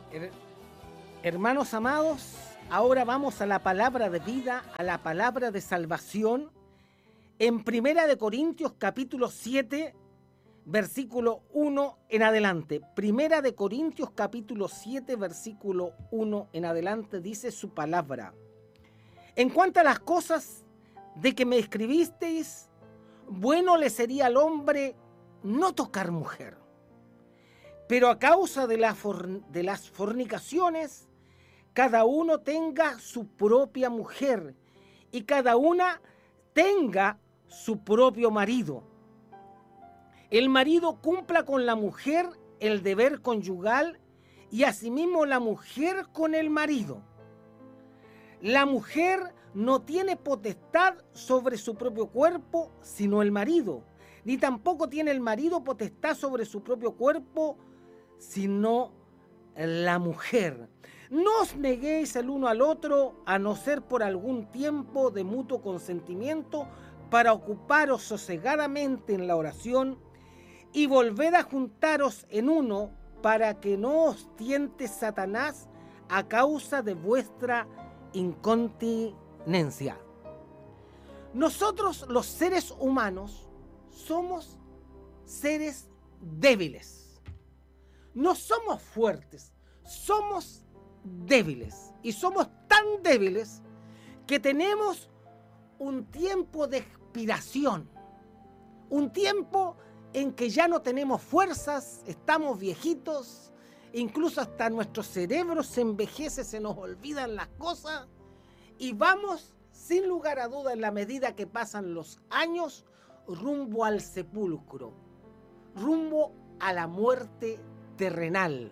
Her- Hermanos amados, ahora vamos a la palabra de vida, a la palabra de salvación. En 1 Corintios capítulo 7, versículo 1 en adelante. 1 Corintios capítulo 7, versículo 1 en adelante dice su palabra. En cuanto a las cosas de que me escribisteis, bueno le sería al hombre no tocar mujer. Pero a causa de las fornicaciones, cada uno tenga su propia mujer y cada una tenga su propio marido. El marido cumpla con la mujer el deber conyugal y asimismo la mujer con el marido. La mujer no tiene potestad sobre su propio cuerpo, sino el marido, ni tampoco tiene el marido potestad sobre su propio cuerpo, sino la mujer. No os neguéis el uno al otro, a no ser por algún tiempo de mutuo consentimiento, para ocuparos sosegadamente en la oración, y volved a juntaros en uno, para que no os tiente Satanás a causa de vuestra incontinencia. Nosotros, los seres humanos, somos seres débiles. No somos fuertes, somos débiles. Y somos tan débiles que tenemos un tiempo de expiración, un tiempo en que ya no tenemos fuerzas, estamos viejitos, incluso hasta nuestro cerebro se envejece, se nos olvidan las cosas y vamos, sin lugar a duda, en la medida que pasan los años, rumbo al sepulcro, rumbo a la muerte terrenal.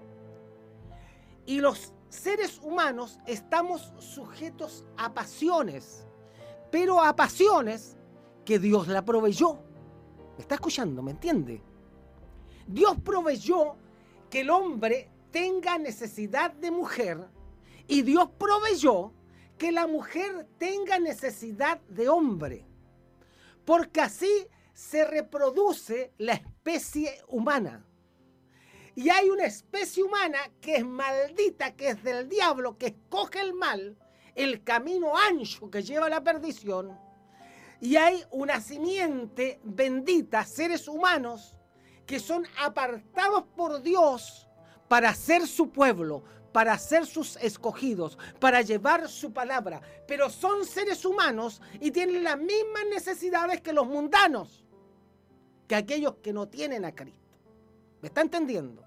Y los seres humanos estamos sujetos a pasiones, pero a pasiones que Dios la proveyó. ¿Me está escuchando? ¿Me entiende? Dios proveyó que el hombre tenga necesidad de mujer y Dios proveyó que la mujer tenga necesidad de hombre, porque así se reproduce la especie humana. Y hay una especie humana que es maldita, que es del diablo, que escoge el mal, el camino ancho que lleva a la perdición. Y hay una simiente bendita, seres humanos, que son apartados por Dios para ser su pueblo, para ser sus escogidos, para llevar su palabra. Pero son seres humanos y tienen las mismas necesidades que los mundanos, que aquellos que no tienen a Cristo. ¿Me está entendiendo?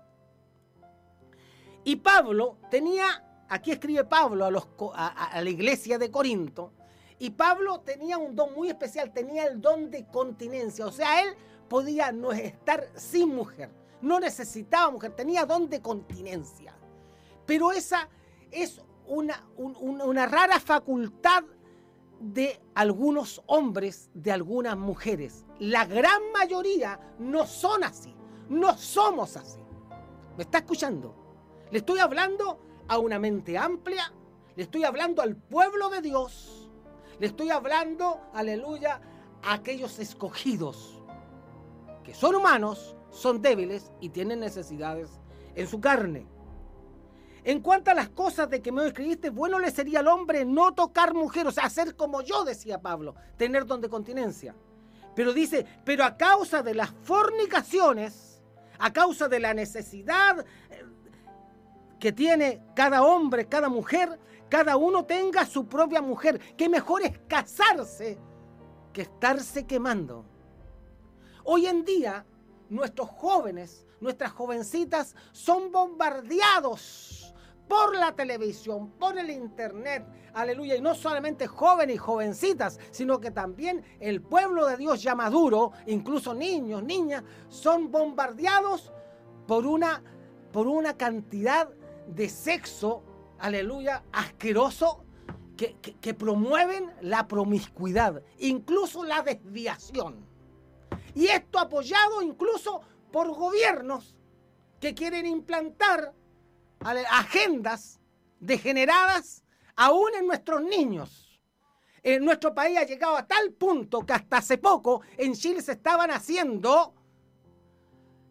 Y Pablo tenía, aquí escribe Pablo a la iglesia de Corinto, y Pablo tenía un don muy especial, tenía el don de continencia. O sea, él podía no estar sin mujer, no necesitaba mujer, tenía don de continencia. Pero esa es una rara facultad de algunos hombres, de algunas mujeres. La gran mayoría no son así, no somos así. ¿Me está escuchando? Le estoy hablando a una mente amplia, le estoy hablando al pueblo de Dios. Le estoy hablando, aleluya, a aquellos escogidos que son humanos, son débiles y tienen necesidades en su carne. En cuanto a las cosas de que me escribiste, bueno le sería al hombre no tocar mujer, o sea, hacer como yo, decía Pablo, tener don de continencia. Pero dice, pero a causa de las fornicaciones, a causa de la necesidad que tiene cada hombre, cada mujer, cada uno tenga su propia mujer. Que mejor es casarse que estarse quemando. Hoy en día, nuestros jóvenes, nuestras jovencitas son bombardeados por la televisión, por el internet, aleluya. Y no solamente jóvenes y jovencitas, sino que también el pueblo de Dios ya maduro, incluso niños, niñas, son bombardeados por una cantidad de sexo, aleluya, asqueroso, que promueven la promiscuidad, incluso la desviación. Y esto apoyado incluso por gobiernos que quieren implantar agendas degeneradas aún en nuestros niños. En nuestro país ha llegado a tal punto que hasta hace poco en Chile se estaban haciendo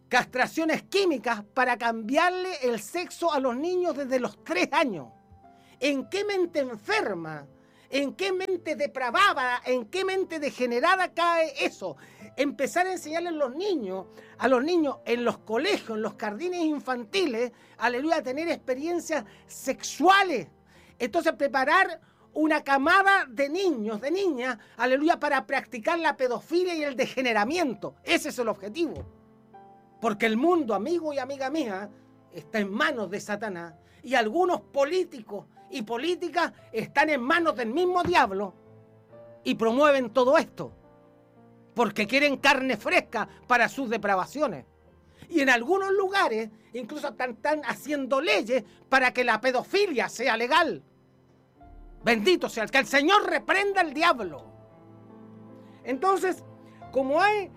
castraciones químicas para cambiarle el sexo a los niños desde los 3 años. ¿En qué mente enferma, en qué mente depravada, en qué mente degenerada cae eso? Empezar a enseñarle a los niños en los colegios, en los jardines infantiles, aleluya, a tener experiencias sexuales. Entonces preparar una camada de niños, de niñas, aleluya, para practicar la pedofilia y el degeneramiento. Ese es el objetivo. Porque el mundo, amigo y amiga mía, está en manos de Satanás. Y algunos políticos y políticas están en manos del mismo diablo y promueven todo esto. Porque quieren carne fresca para sus depravaciones. Y en algunos lugares incluso están haciendo leyes para que la pedofilia sea legal. Bendito sea, que el Señor reprenda al diablo. Entonces, como hay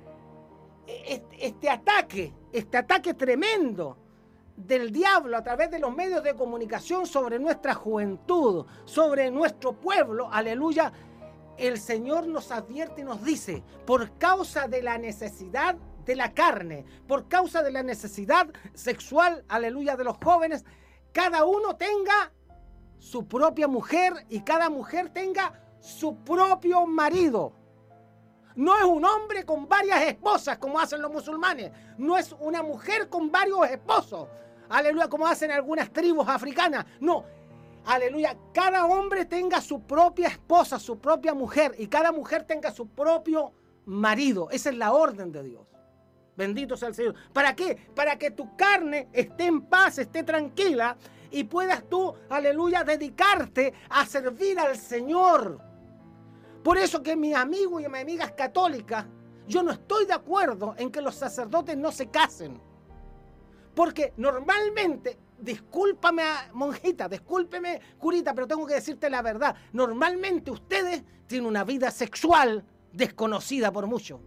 este ataque tremendo del diablo a través de los medios de comunicación sobre nuestra juventud, sobre nuestro pueblo, aleluya, el Señor nos advierte y nos dice, por causa de la necesidad de la carne, por causa de la necesidad sexual, aleluya, de los jóvenes, cada uno tenga su propia mujer y cada mujer tenga su propio marido. No es un hombre con varias esposas como hacen los musulmanes, no es una mujer con varios esposos, aleluya, como hacen algunas tribus africanas, no. Aleluya, cada hombre tenga su propia esposa, su propia mujer, y cada mujer tenga su propio marido. Esa es la orden de Dios. Bendito sea el Señor. ¿Para qué? Para que tu carne esté en paz, esté tranquila, y puedas tú, aleluya, dedicarte a servir al Señor. Por eso que mis amigos y mis amigas católicas, yo no estoy de acuerdo en que los sacerdotes no se casen. Porque normalmente, discúlpame monjita, discúlpeme curita, pero tengo que decirte la verdad. Normalmente ustedes tienen una vida sexual desconocida por muchos.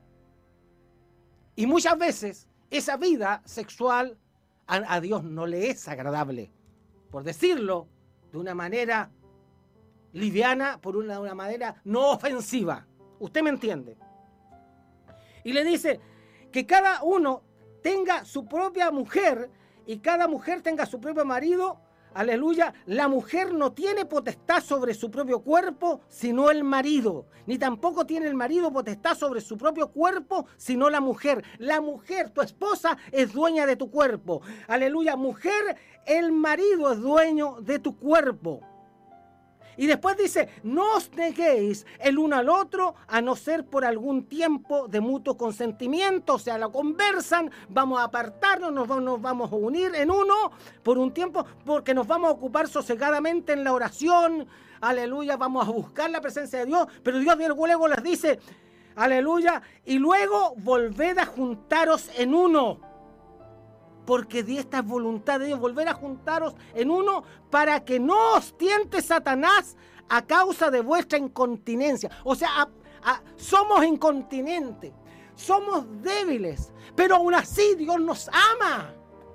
Y muchas veces esa vida sexual a Dios no le es agradable. Por decirlo de una manera liviana, por una manera no ofensiva. Usted me entiende. Y le dice que cada uno tenga su propia mujer y cada mujer tenga su propio marido, aleluya. La mujer no tiene potestad sobre su propio cuerpo, sino el marido. Ni tampoco tiene el marido potestad sobre su propio cuerpo, sino la mujer. La mujer, tu esposa, es dueña de tu cuerpo. Aleluya, mujer, el marido es dueño de tu cuerpo. Y después dice, no os neguéis el uno al otro, a no ser por algún tiempo de mutuo consentimiento. O sea, lo conversan, vamos a apartarnos, nos vamos a unir en uno por un tiempo, porque nos vamos a ocupar sosegadamente en la oración. Aleluya, vamos a buscar la presencia de Dios. Pero Dios luego les dice, aleluya, y luego volved a juntaros en uno. Porque de esta es voluntad de Dios, volver a juntaros en uno para que no os tiente Satanás a causa de vuestra incontinencia. O sea, somos incontinentes, somos débiles, pero aún así Dios nos ama.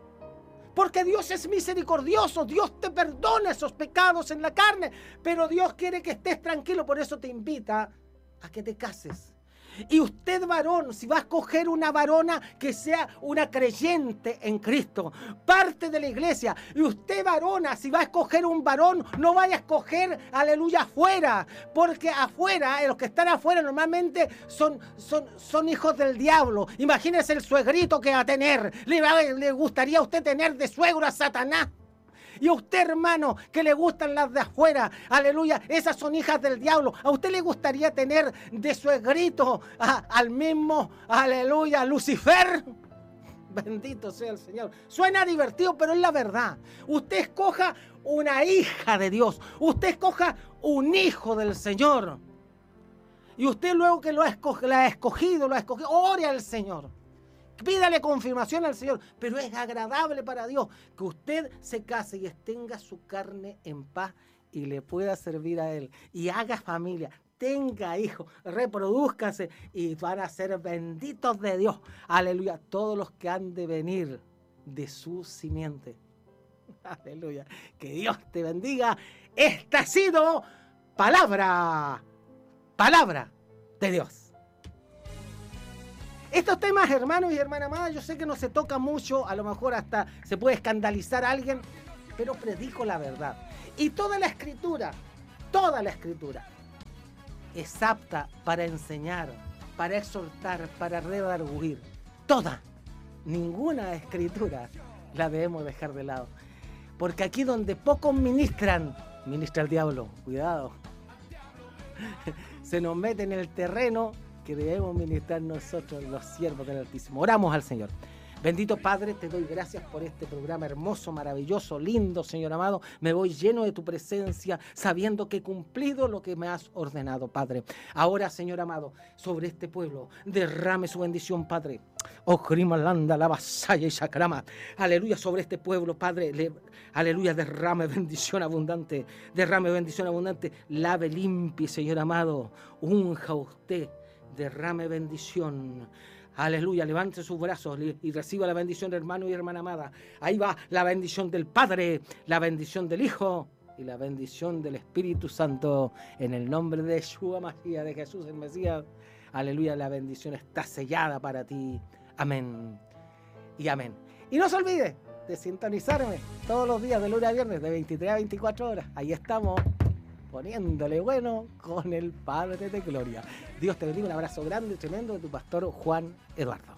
Porque Dios es misericordioso, Dios te perdona esos pecados en la carne, pero Dios quiere que estés tranquilo, por eso te invita a que te cases. Y usted, varón, si va a escoger una varona que sea una creyente en Cristo, parte de la iglesia, y usted, varona, si va a escoger un varón, no vaya a escoger, aleluya, afuera, porque afuera, los que están afuera normalmente son hijos del diablo. Imagínese el suegrito que va a tener. ¿Le gustaría a usted tener de suegro a Satanás? Y a usted, hermano, que le gustan las de afuera, aleluya, esas son hijas del diablo. ¿A usted le gustaría tener de suegrito al mismo, aleluya, Lucifer? Bendito sea el Señor. Suena divertido, pero es la verdad. Usted escoja una hija de Dios. Usted escoja un hijo del Señor. Y usted luego que la ha escogido, ore al Señor. Pídale confirmación al Señor, pero es agradable para Dios que usted se case y tenga su carne en paz y le pueda servir a Él y haga familia, tenga hijos, reprodúzcase y van a ser benditos de Dios. Aleluya, todos los que han de venir de su simiente. Aleluya, que Dios te bendiga. Esta ha sido palabra de Dios. Estos temas, hermanos y hermanas amadas, yo sé que no se toca mucho, a lo mejor hasta se puede escandalizar a alguien, pero predico la verdad. Y toda la escritura es apta para enseñar, para exhortar, para redarguir. Toda, ninguna escritura la debemos dejar de lado. Porque aquí donde pocos ministran, ministra el diablo, cuidado. Se nos mete en el terreno que debemos ministrar nosotros, los siervos del Altísimo. Oramos al Señor. Bendito Padre, te doy gracias por este programa hermoso, maravilloso, lindo, Señor amado. Me voy lleno de tu presencia, sabiendo que he cumplido lo que me has ordenado, Padre. Ahora, Señor amado, sobre este pueblo, derrame su bendición, Padre. Oh, Grimalanda, la vasalla y sacrama. Aleluya, sobre este pueblo, Padre. Aleluya, derrame bendición abundante. Derrame bendición abundante. Lave, limpie, Señor amado. Unja usted. Derrame bendición. Aleluya, levante sus brazos y reciba la bendición, hermano y hermana amada. Ahí va la bendición del Padre, la bendición del Hijo y la bendición del Espíritu Santo. En el nombre de Yeshua Mashiach, de Jesús el Mesías. Aleluya, la bendición está sellada para ti. Amén y amén. Y no se olvide de sintonizarme todos los días de lunes a viernes de 23 a 24 horas. Ahí estamos, poniéndole bueno con el Padre de Gloria. Dios te bendiga, un abrazo grande y tremendo de tu pastor Juan Eduardo.